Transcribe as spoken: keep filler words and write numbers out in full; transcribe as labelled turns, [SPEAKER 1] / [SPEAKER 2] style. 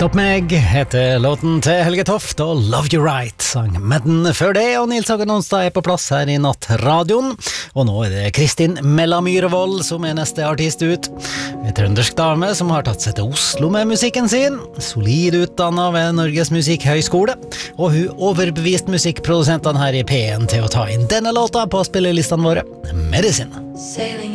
[SPEAKER 1] Stopp meg heter låten til Helge Toft og Love You Right sang Madden før det, og Nils Hagen Onsdag er på plass her i Nattradioen, og nå er det Kristin Mella Myrevold som er neste artist ut. En trøndersk dame som har tatt seg til Oslo med musikken sin, solid utdannet ved Norges Musikkhøgskole, og hun overbevist musikkprodusentene her i P en til å ta inn denne låta på spillelistene våre, Medicine.